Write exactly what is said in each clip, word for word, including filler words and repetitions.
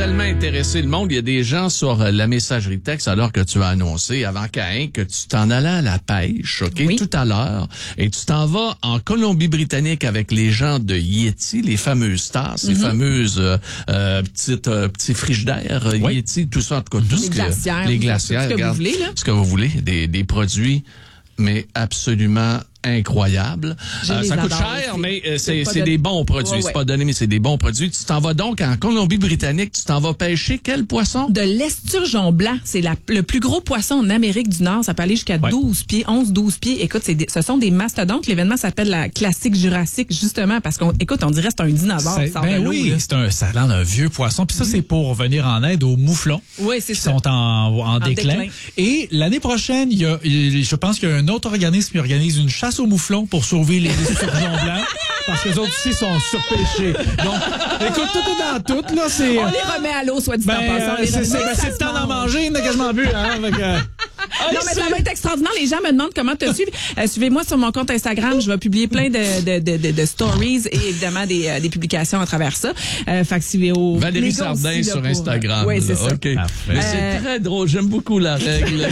tellement intéressé le monde. Il y a des gens sur la messagerie texte alors que tu as annoncé avant Caïn que tu t'en allais à la pêche, OK, oui. tout à l'heure. Et tu t'en vas en Colombie-Britannique avec les gens de Yeti, les fameuses tasses, mm-hmm. les fameuses euh, euh, petites euh, petits frigidaires, oui. Yeti, tout ça, en tout cas, tout les ce que glacières, les glacières, ce que regarde, vous voulez, là. Ce que vous voulez, des, des produits, mais absolument incroyable. Euh, ça coûte cher, aussi. mais euh, c'est, c'est de... des bons produits. Ouais, ouais. C'est pas donné, mais c'est des bons produits. Tu t'en vas donc en Colombie-Britannique, tu t'en vas pêcher quel poisson? De l'esturgeon blanc. C'est la, le plus gros poisson en Amérique du Nord. Ça peut aller jusqu'à ouais. douze pieds, onze, douze pieds. Écoute, c'est des, ce sont des mastodontes. L'événement s'appelle la classique jurassique, justement, parce qu'on, écoute, on dirait que c'est un dinosaure. C'est, ben oui, là. c'est un, ça a l'air d'un vieux poisson. Puis ça, c'est pour venir en aide aux mouflons. Oui, c'est qui ça. sont en, en, en déclin. déclin. Et l'année prochaine, il y a, je pense qu'il y a un autre organisme qui organise une chasse aux mouflons pour sauver les esturgeons blancs, parce que les autres aussi sont surpêchés. Donc, écoute, tout est dans tout, là, c'est... On les remet à l'eau, soit dit ben, en passant. Euh, c'est, c'est, ben, c'est le temps d'en manger, il n'a quasiment bu, hein, avec... Euh... Non, mais ça va être extraordinaire. Les gens me demandent comment te suivre. Euh, suivez-moi sur mon compte Instagram. Je vais publier plein de, de, de, de, de stories et évidemment des, euh, des publications à travers ça. Euh, fait que suivez au Valérie Sardin sur pour... Instagram. Oui, c'est ça. Okay. Mais euh... c'est très drôle. J'aime beaucoup la règle.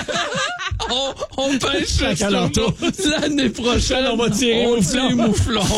on, on pêche l'année prochaine. On va tirer on tire mouflon.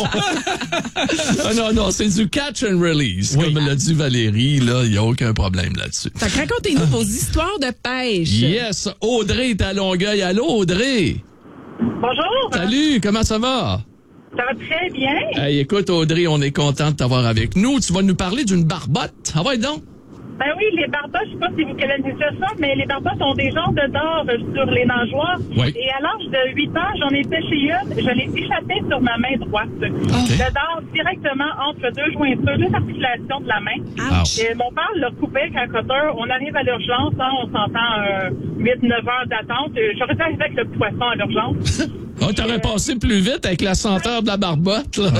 ah non, non, c'est du catch and release. Oui. Comme l'a dit Valérie, là, il n'y a aucun problème là-dessus. Fait que racontez-nous vos histoires de pêche. Yes. Audrey est à Longueuil. Allô, Audrey? Bonjour. Salut, comment ça va? Ça va très bien. Hey, écoute, Audrey, on est content de t'avoir avec nous. Tu vas nous parler d'une barbotte. Ah ouais, donc? Ben oui, les barbottes, je sais pas si vous connaissez ça, mais les barbottes ont des genres de dors sur les nageoires. Oui. Et à l'âge de huit ans, j'en ai pêché une. Je l'ai échappée sur ma main droite. Okay. Le dard directement entre deux jointures, deux articulations de la main. Ouch. Et mon père l'a coupé avec un cutter. On arrive à l'urgence, hein, on s'entend euh, huit neuf heures d'attente. J'aurais dû arriver avec le poisson à l'urgence. Oh, t'aurais euh, passé plus vite avec la senteur de la barbotte, là.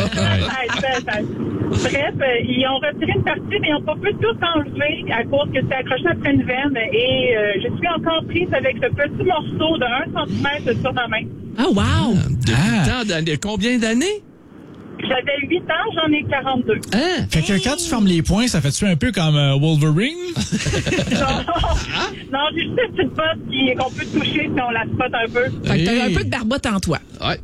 Bref, ils ont retiré une partie, mais ils n'ont pas pu tout enlever à cause que c'est accroché après une veine. Et euh, je suis encore prise avec ce petit morceau de un centimètre sur ma main. Oh, wow! Ah, depuis ah. tant d'années. Combien d'années? J'avais huit ans, j'en ai quarante-deux. Hein? Fait que quand tu fermes les poings, ça fait-tu un peu comme euh, Wolverine? non, non, j'ai juste une petite botte qui, qu'on peut toucher si on la spotte un peu. Fait que t'as un peu de barbotte en toi. Ouais.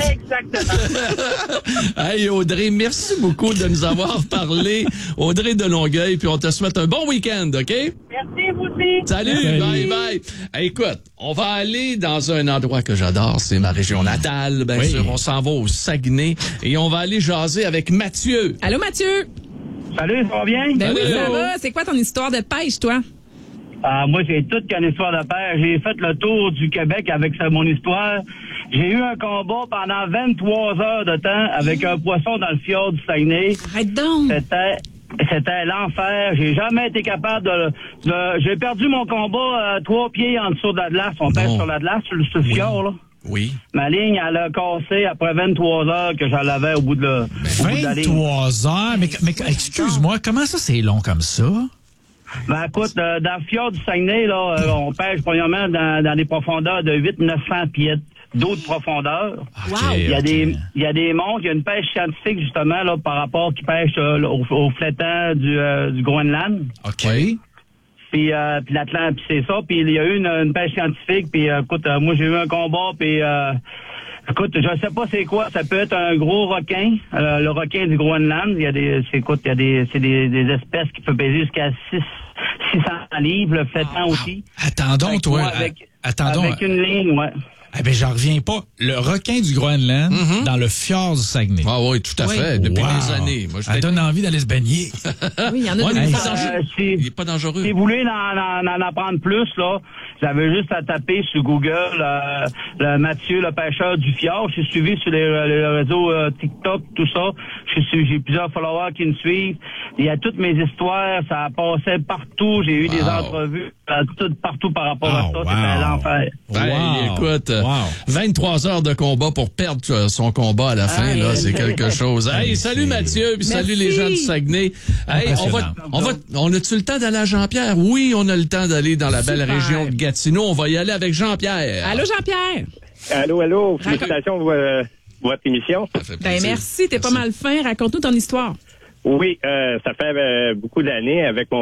Exactement. Hey Audrey, merci beaucoup de nous avoir parlé. Audrey de Longueuil, puis on te souhaite un bon week-end, OK? Merci, vous aussi. Salut, Salut. bye bye. Hey, écoute, on va aller dans un endroit que j'adore, c'est ma région natale, bien oui. sûr. On s'en va au Saguenay et on va aller jaser avec Mathieu. Allô Mathieu? Salut, ça va bien? Ben oui, ça va. C'est quoi ton histoire de pêche, toi? Ah, moi, j'ai toute qu'une histoire de pêche. J'ai fait le tour du Québec avec ça, mon histoire. J'ai eu un combat pendant vingt-trois heures de temps avec un poisson dans le fjord du Saguenay. Arrête donc! C'était, c'était l'enfer. J'ai jamais été capable de... de j'ai perdu mon combat à trois pieds en dessous de la glace. On pêche sur la glace, sur le, sur le oui. fjord, là. Oui. Ma ligne, elle a cassé après vingt-trois heures que j'en avais au bout de, le, au bout de la ligne. vingt-trois heures? Mais, mais excuse-moi, comment ça, c'est long comme ça? Ben, écoute, euh, dans le fjord du Saguenay, là, euh, on pêche premièrement dans, dans des profondeurs de huit à neuf cents pieds d'eau de profondeur. Wow. Okay, il y a okay. des, il y a des montres, il y a une pêche scientifique, justement, là, par rapport qui pêchent euh, au, au flétan du, euh, du Groenland. OK. Puis, euh, puis l'Atlantique, puis c'est ça. Puis il y a eu une, une pêche scientifique, puis euh, écoute, euh, moi, j'ai eu un combat, puis... Euh, Écoute, je sais pas c'est quoi. Ça peut être un gros requin, euh, le requin du Groenland. Il y a des, c'est, écoute, il y a des, c'est des, des espèces qui peuvent peser jusqu'à six cents livres, le flétan ah, aussi. Attendons, toi. Moi, avec, attendons. Avec une ligne, ouais. Eh ben, j'en reviens pas. Le requin du Groenland, mm-hmm. dans le fjord du Saguenay. Ah oui, tout à oui. fait, depuis wow. des années. Moi, ça donne envie d'aller se baigner. Oui, il y en a ouais, des il, euh, si, il est pas dangereux. Si vous voulez en, en, en apprendre plus, là, vous avez juste à taper sur Google euh, le Mathieu, le pêcheur du fjord. Je suis suivi sur les, les réseaux euh, TikTok, tout ça. Je suis, j'ai plusieurs followers qui me suivent. Il y a toutes mes histoires, ça a passé partout. J'ai eu wow. des entrevues euh, tout partout par rapport oh, à ça. Wow. C'était l'enfer. Hey, wow. Écoute, wow. vingt-trois heures de combat pour perdre son combat à la fin, hey, là, c'est quelque chose. Hey, salut Mathieu, puis salut les gens du Saguenay. Hey, on va, on va, on a-tu le temps d'aller à Jean-Pierre? Oui, on a le temps d'aller dans la belle Super. région de Gatineau. On va y aller avec Jean-Pierre. Allô, Jean-Pierre? Allô, allô. Félicitations pour euh, votre émission. Ben merci, t'es pas mal fin. Raconte-nous ton histoire. Oui, euh, ça fait euh, beaucoup d'années avec mon